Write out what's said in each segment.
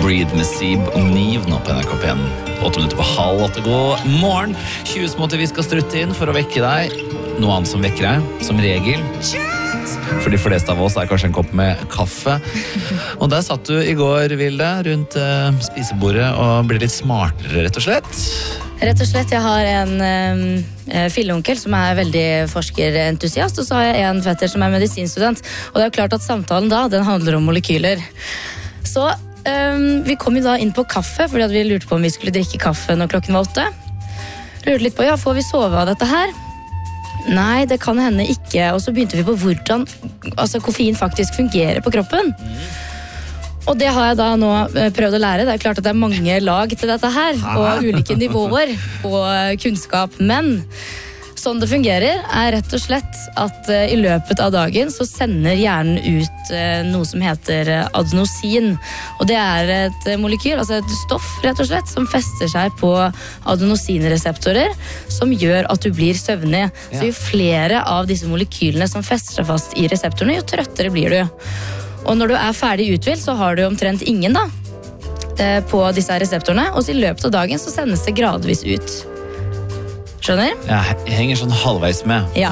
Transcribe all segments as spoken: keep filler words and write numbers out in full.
Breathe med Sib og Niv nå på N R K P en. Åtte minutter på halv åtte. God morgen. tjue småtter vi skal strutte inn for å vekke deg. Noe annet som vekker deg, som regel. For de fleste av oss er kanskje en kopp med kaffe. Og der satt du i går, Vilde, rundt uh, spisebordet og ble litt smartere, rett og slett. Rett og slett, jeg har en uh, filleonkel som er veldig forskerentusiast, og så har jeg en fetter som er medisinstudent. Og det er jo klart at samtalen da, den handler om molekyler. Så um, vi kom jo da inn på kaffe, fordi at vi lurte på om vi skulle drikke kaffe når klokken var åtte. Lurte litt på, ja, får vi sove av dette her? Nei, det kan hende ikke. Og så begynte vi på hvordan altså, koffein faktisk fungerer på kroppen. Og det har jeg da nå prøvd å lære. Det er klart at det er mange lag til dette her, og ulike nivåer på kunnskap. Men sånn det fungerer er rett og slett at i løpet av dagen så sender hjernen ut noe som heter adenosin. Og det er et molekyl, altså et stoff rett og slett, som fester seg på adenosinreseptorer, som gjør at du blir søvnig. Så jo flere av disse molekylene som fester seg fast i reseptorene, jo trøttere blir du. Og når du er ferdig uthvilt, så har du omtrent ingen da, på disse reseptorene, og så i løpet av dagen så sendes det gradvis ut. Skjønner? Jeg henger sånn halvveis med. Ja.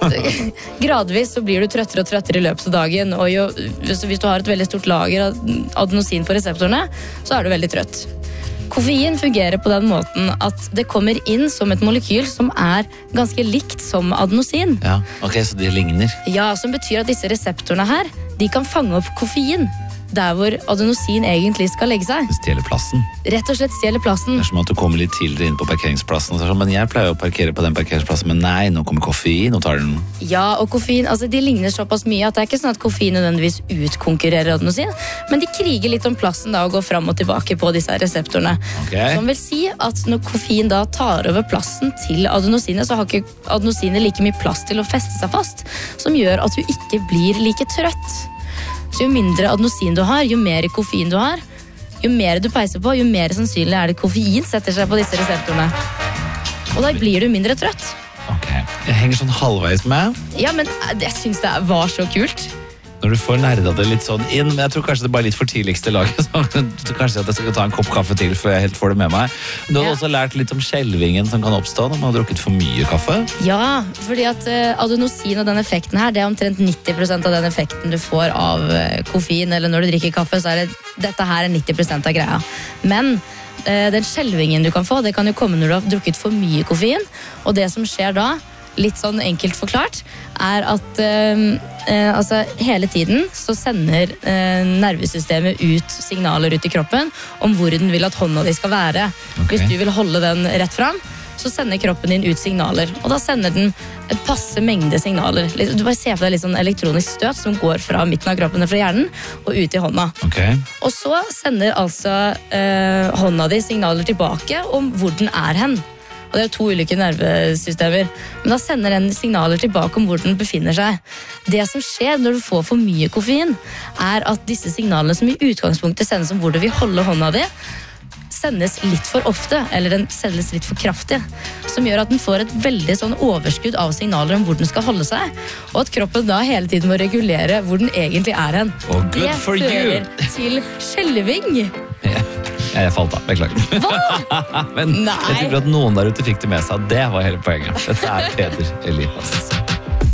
Gradvis så blir du trøttere og trøttere i løpet av dagen, og jo, hvis du har et veldig stort lager av adenosin på reseptorene, så er du veldig trøtt. Koffein fungerer på den måten at det kommer inn som et molekyl som er ganske likt som adenosin. Ja, ok, så de ligner. Ja, som betyr at disse reseptorene her, de kan fange opp koffein der hvor adenosin egentlig skal legge seg. Stjele plassen. Rett og slett stjele plassen. Det er som at du kommer litt tidligere inn på parkeringsplassen, og så er det sånn, men jeg pleier å parkere på den parkeringsplassen, men nei, nå kommer koffein, og tar den. Ja, og koffein, altså de ligner såpass mye at det er ikke sånn at koffein nødvendigvis utkonkurrerer adenosin, men de kriger litt om plassen da, og går fram og tilbake på disse reseptorene. Okay. Som vil si at når koffein da tar over plassen til adenosinet, så har ikke adenosinet like mye plass til å feste seg fast, som gjør at du ikke blir like trøtt. Så jo mindre adenosin du har, jo mer koffein du har, jo mer du peiser på, jo mer sannsynlig er det koffein setter seg på disse reseptorene. Og da blir du mindre trøtt. Ok, jeg henger sånn halvveis med. Ja, men jeg synes det var så kult. Når du får nerda det litt sånn inn, men jeg tror kanskje det er bare litt for tidligste laget, så kanskje at jeg skal ta en kopp kaffe til før jeg helt får det med meg. Du har ja. også lært litt om skjelvingen som kan oppstå når man har drukket for mye kaffe. Ja, fordi at uh, adenosin og den effekten her, det er omtrent nitti prosent av den effekten du får av uh, koffein, eller når du drikker kaffe, så er det, dette her er nitti prosent av greia. Men uh, den skjelvingen du kan få, det kan jo komme når du har drukket for mye koffein, og det som skjer da, litt sånn enkelt forklart, er at øh, øh, altså, hele tiden så sender øh, nervesystemet ut signaler ut i kroppen om hvor den vil at hånda di skal være. Okay. Hvis du vil holde den rett fram, så sender kroppen din ut signaler. Og da sender den et passe mengde signaler. Du bare ser for deg litt sånn elektronisk støt som går fra midten av kroppen, fra hjernen, og ut i hånda. Okay. Og så sender altså øh, hånda di signaler tilbake om hvor den er hen. Og det er to ulike nervesystemer. Men da sender den signaler tilbake om hvor den befinner seg. Det som skjer når du får for mye koffein, er at disse signalene som i utgangspunktet sendes om hvor du vil holde hånda di, sendes litt for ofte, eller den sendes litt for kraftig, som gjør at den får et veldig sånn overskudd av signaler om hvor den skal holde seg, og at kroppen da hele tiden må regulere hvor den egentlig er hen. Oh, det fører til skjelving. Yeah. Jeg falt av, beklager. Hva? Men Nei. jeg tror at noen der ute fikk det med seg. Det var hele poenget. Dette er Peder Elias.